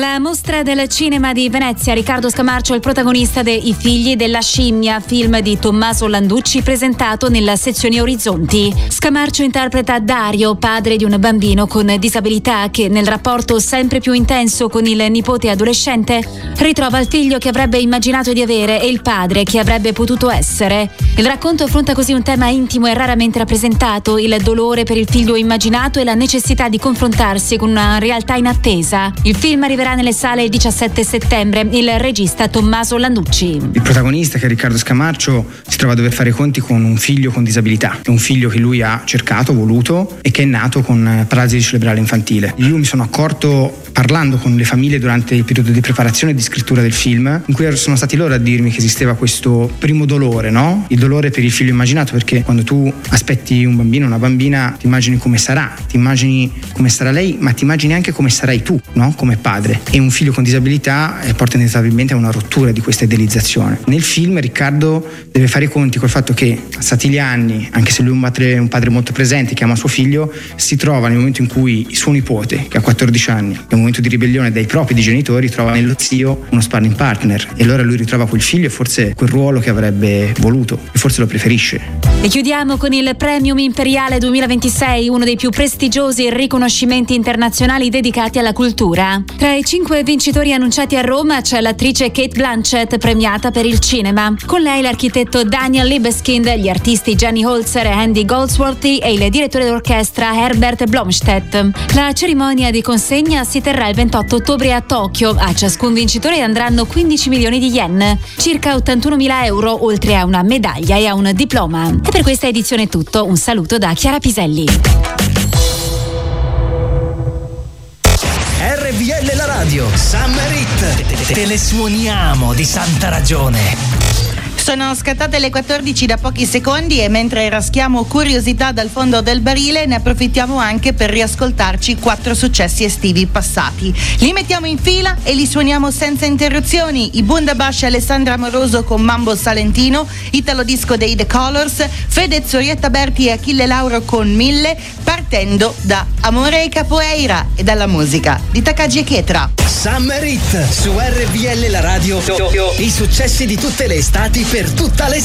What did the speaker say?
La mostra del cinema di Venezia, Riccardo Scamarcio è il protagonista de I figli della scimmia, film di Tommaso Landucci presentato nella sezione Orizzonti. Scamarcio interpreta Dario, padre di un bambino con disabilità che nel rapporto sempre più intenso con il nipote adolescente ritrova il figlio che avrebbe immaginato di avere e il padre che avrebbe potuto essere. Il racconto affronta così un tema intimo e raramente rappresentato, il dolore per il figlio immaginato e la necessità di confrontarsi con una realtà inattesa. Il film arriverà nelle sale il 17 settembre. Il regista Tommaso Landucci. Il protagonista, che è Riccardo Scamarcio, si trova a dover fare i conti con un figlio con disabilità. È un figlio che lui ha cercato, voluto e che è nato con paralisi cerebrale infantile. Io mi sono accorto parlando con le famiglie durante il periodo di preparazione e di scrittura del film, in cui sono stati loro a dirmi che esisteva questo primo dolore, no? Il dolore per il figlio immaginato, perché quando tu aspetti un bambino, una bambina, ti immagini come sarà, ti immagini come sarà lei, ma ti immagini anche come sarai tu, no? Come padre. E un figlio con disabilità porta inevitabilmente a una rottura di questa idealizzazione. Nel film Riccardo deve fare i conti col fatto che, passati gli anni, anche se lui è un padre molto presente che ama suo figlio, si trova nel momento in cui il suo nipote, che ha 14 anni, è un momento di ribellione dai propri genitori, trova nello zio uno sparring partner, e allora lui ritrova quel figlio e forse quel ruolo che avrebbe voluto, e forse lo preferisce. E chiudiamo con il Premium Imperiale 2026, uno dei più prestigiosi riconoscimenti internazionali dedicati alla cultura. Tra i 5 vincitori annunciati a Roma c'è l'attrice Cate Blanchett, premiata per il cinema. Con lei l'architetto Daniel Libeskind, gli artisti Jenny Holzer e Andy Goldsworthy e il direttore d'orchestra Herbert Blomstedt. La cerimonia di consegna si terrà il 28 ottobre a Tokyo. A ciascun vincitore andranno 15 milioni di yen, circa 81.000 euro, oltre a una medaglia e a un diploma. E per questa edizione è tutto. Un saluto da Chiara Piselli. RVL la radio, Summer Hit, te le suoniamo di santa ragione. Sono scattate le 14 da pochi secondi e mentre raschiamo curiosità dal fondo del barile ne approfittiamo anche per riascoltarci 4 successi estivi passati. Li mettiamo in fila e li suoniamo senza interruzioni. I Bundabash Alessandra Amoroso con Mambo Salentino, Italo Disco dei The Colors, Fedez, Orietta Berti e Achille Lauro con 1000, partendo da Amore e Capoeira e dalla musica di Takagi e Chetra. Summer Hit su RVL la radio, i successi di tutte le estati per tutta l'estate.